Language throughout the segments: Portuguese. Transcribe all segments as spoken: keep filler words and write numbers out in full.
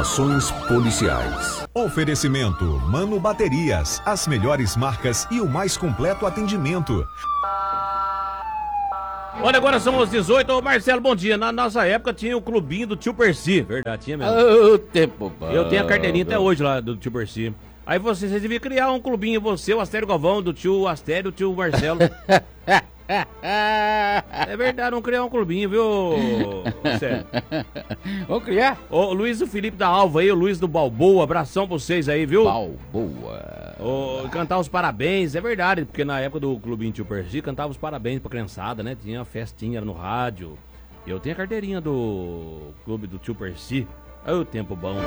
Informações policiais. Oferecimento Mano Baterias, as melhores marcas e o mais completo atendimento. Olha, agora são os dezoito. Ô Marcelo, bom dia. Na nossa época tinha o clubinho do tio Percy. Verdade, tinha mesmo. Ô, tempo bom. Eu tenho a carteirinha até hoje lá do tio Percy. Aí vocês, vocês deviam criar um clubinho, você, o Astério Galvão, do tio Astério, do tio Marcelo. É verdade, vamos criar um clubinho, viu, Sério? Vamos criar? Ô, Luiz do Felipe da Alva aí, o Luiz do Balboa, abração pra vocês aí, viu? Balboa. Ô, cantar os parabéns, é verdade, porque na época do clubinho tio Percy, cantava os parabéns pra criançada, né? Tinha uma festinha no rádio. Eu tenho a carteirinha do clube do tio Percy. Olha o tempo bom,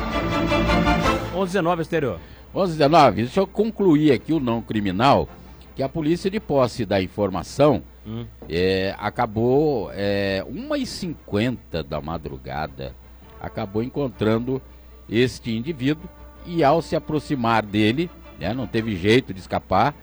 viu? onze e dezenove, Estéreo. onze e dezenove, deixa eu concluir aqui o não criminal, que a polícia, de posse da informação, hum. é, acabou, é, uma e cinquenta da madrugada, acabou encontrando este indivíduo e, ao se aproximar dele, né, não teve jeito de escapar,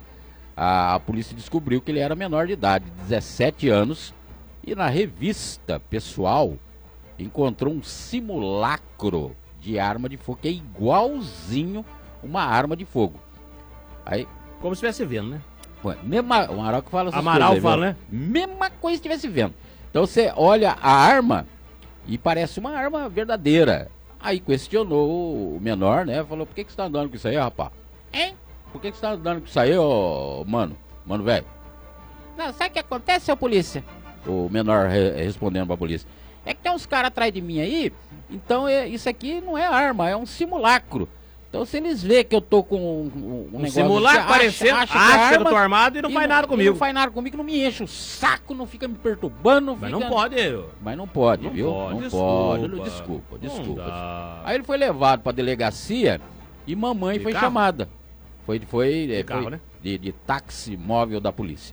a, a polícia descobriu que ele era menor de idade, dezessete anos, e na revista pessoal encontrou um simulacro de arma de fogo, que é igualzinho uma arma de fogo. Aí, como se estivesse vendo, né? Ué, mesma, o Amaral que fala essas Amaral coisas, fala, né? Mesma coisa se estivesse vendo. Então você olha a arma e parece uma arma verdadeira. Aí questionou o menor, né? Falou, por que, que você tá andando com isso aí, rapaz? Hein? Por que, que você tá andando com isso aí, ô mano? Mano, velho? Não, sabe o que acontece, seu polícia? O menor re respondendo pra polícia. É que tem uns caras atrás de mim aí, então é, isso aqui não é arma, é um simulacro. Então se eles verem que eu tô com um, um, um negócio... Simulacro parecendo, acha, acha, acha que eu tô armado e não e faz não, nada comigo. Não faz nada comigo, não me enche o saco, não fica me perturbando. Mas fica... não pode, eu. Mas não pode, não viu? Pode, não desculpa. pode, desculpa, desculpa. Aí ele foi levado pra delegacia e mamãe de foi carro? chamada. Foi, foi, de, é, carro, foi né? de, de táxi móvel da polícia.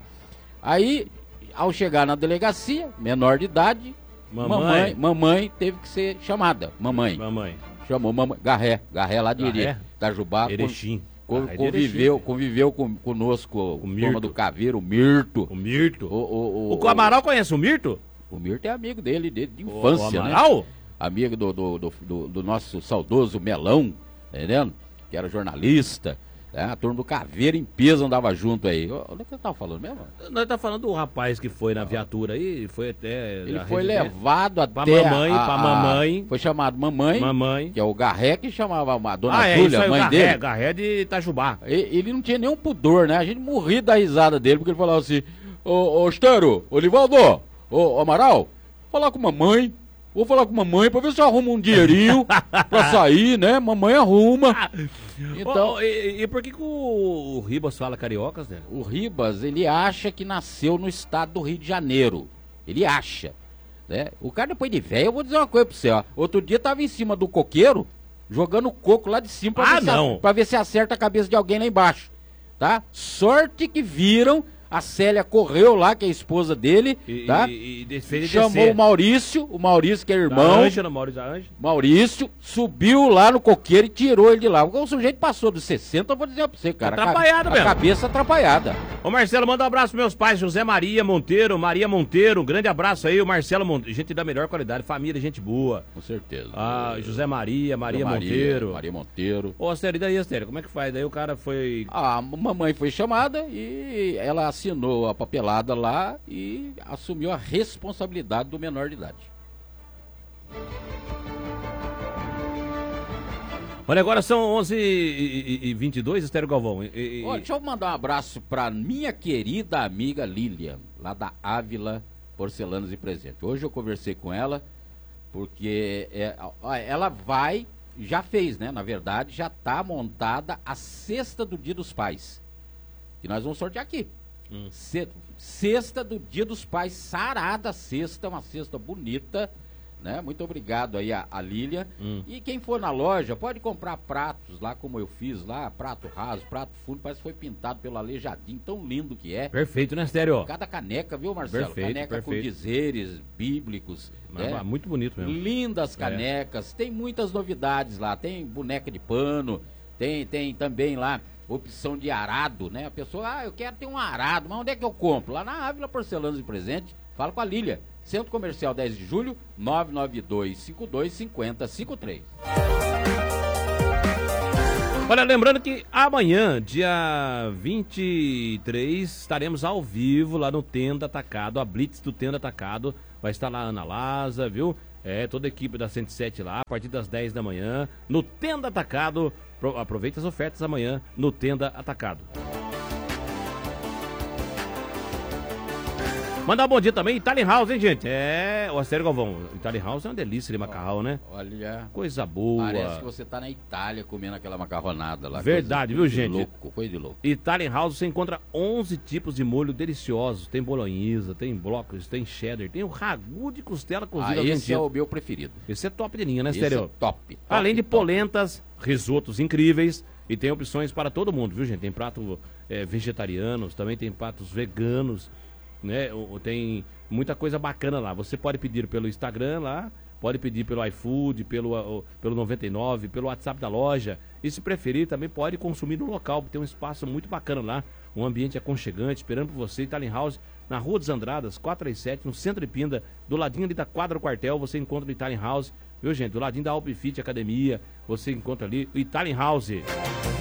Aí, ao chegar na delegacia, menor de idade... Mamãe. mamãe mamãe teve que ser chamada mamãe mamãe chamou mamãe Garré Garré lá de Iri, Itajubá, Erechim con, conviveu conviveu com, conosco o Mirto do Caveiro, o Mirto o Mirto o, o, o, o Amaral conhece o Mirto? O Mirto é amigo dele de, de infância, o Amaral? Né? Amigo do, do, do, do, do nosso saudoso Melão, tá entendendo? Que era jornalista. É, a turma do Caveiro em peso andava junto aí. Onde é que eu tava falando mesmo? Nós tá falando do rapaz que foi na viatura aí, foi até... Ele foi levado até... Pra mamãe, a, a, pra mamãe. Foi chamado mamãe. Mamãe. Que é o Garré que chamava a dona ah, Júlia, é, a mãe Garré, dele. Garré de Itajubá. Ele, ele não tinha nenhum pudor, né? A gente morria da risada dele, porque ele falava assim, ô, ô Estero, Olivaldo, ô, Amaral, falar com mamãe. Vou falar com mamãe pra ver se arruma um dinheirinho pra sair, né? Mamãe arruma. Então, oh, e, e por que, que o, o Ribas fala cariocas, né? O Ribas, ele acha que nasceu no estado do Rio de Janeiro. Ele acha, né? O cara, depois de velho, eu vou dizer uma coisa pra você, ó. Outro dia tava em cima do coqueiro, jogando coco lá de cima pra, ah, ver, não. Se, pra ver se acerta a cabeça de alguém lá embaixo, tá? Sorte que viram... A Célia correu lá, que é a esposa dele, e, tá? E, e fez chamou descer. o Maurício, o Maurício que é irmão. Ângela, Maurício, Ângela. Maurício subiu lá no coqueiro e tirou ele de lá. O sujeito passou dos sessenta, eu vou dizer pra você, cara. Atrapalhado a, mesmo. A cabeça atrapalhada. Ô Marcelo, manda um abraço pros meus pais, José Maria Monteiro, Maria Monteiro, um grande abraço aí, o Marcelo Monteiro, gente da melhor qualidade, família, gente boa. Com certeza. Ah, José Maria, Maria, Maria Monteiro. Maria Monteiro. Ô, Astério, e daí, Astério, como é que faz? Daí o cara foi... A mamãe foi chamada e ela assinou a papelada lá e assumiu a responsabilidade do menor de idade. Olha, agora são onze e vinte e dois, Estéreo Galvão. E, e... Olha, deixa eu mandar um abraço pra minha querida amiga Lilian, lá da Ávila Porcelanas e Presentes. Hoje eu conversei com ela, porque é, ela vai, já fez, né? Na verdade, já tá montada a cesta do Dia dos Pais, que nós vamos sortear aqui. Hum. Cesta do Dia dos Pais, sarada cesta, uma cesta bonita, né? Muito obrigado aí a, a Lília. Hum. E quem for na loja pode comprar pratos lá, como eu fiz lá, prato raso, prato fundo, parece que foi pintado pelo Aleijadinho, tão lindo que é. Perfeito, né, Estéreo? Cada caneca, viu, Marcelo? Perfeito, caneca perfeito. com dizeres bíblicos. Né? Muito bonito mesmo. Lindas canecas, é. Tem muitas novidades lá, tem boneca de pano, tem, tem também lá opção de arado, né? A pessoa, ah, eu quero ter um arado, mas onde é que eu compro? Lá na Ávila Porcelanas e Presente, fala com a Lília. Centro Comercial dez de julho, nove nove dois cinco dois cinco zero cinco três. Olha, lembrando que amanhã, dia vinte e três, estaremos ao vivo lá no Tenda Atacado, a Blitz do Tenda Atacado. Vai estar lá a Ana Laza, viu? É, toda a equipe da cento e sete lá, a partir das dez da manhã, no Tenda Atacado. Aproveita as ofertas amanhã no Tenda Atacado. Mandar um bom dia também, Italian House, hein, gente? É, o Astério Galvão, Italian House é uma delícia de macarrão, né? Olha, coisa boa. Parece que você tá na Itália comendo aquela macarronada lá. Verdade, coisa, viu, gente? Louco, coisa de louco. Italian House você encontra onze tipos de molho deliciosos. Tem bolonhesa, tem brócolis, tem cheddar, tem o ragu de costela cozida. Ah, esse é o meu preferido. Esse é top de linha, né, Esse Astério? é top, top. Além de top. polentas, risotos incríveis. E tem opções para todo mundo, viu, gente? Tem prato é, vegetarianos, também tem pratos veganos, né? Tem muita coisa bacana lá. Você pode pedir pelo Instagram lá, pode pedir pelo iFood, pelo, pelo noventa e nove, pelo WhatsApp da loja. E se preferir, também pode consumir no local, porque tem um espaço muito bacana lá, um ambiente aconchegante, esperando por você. Italian House, na Rua dos Andradas, quatrocentos e trinta e sete, no centro de Pinda, do ladinho ali da quadra do quartel, você encontra o Italian House, viu, gente? Do ladinho da Alpfit Academia, você encontra ali o Italian House.